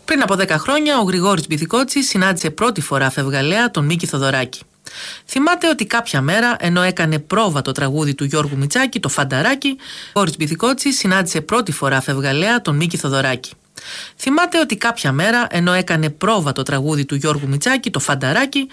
Πριν από 10 χρόνια, ο Γρηγόρης Μπιθικότσης συνάντησε πρώτη φορά φευγαλέα τον Μίκη Θοδωράκη. Θυμάται ότι κάποια μέρα, ενώ έκανε πρόβα το τραγούδι του Γιώργου Μητσάκη, το Φανταράκι, ο Γρηγόρης Μπιθικότσης συνάντησε πρώτη φορά φευγαλέα τον Μίκη Θοδωράκη. Θυμάται ότι κάποια μέρα, ενώ έκανε πρόβα το τραγούδι του Γιώργου Μητσάκη, το Φανταράκι,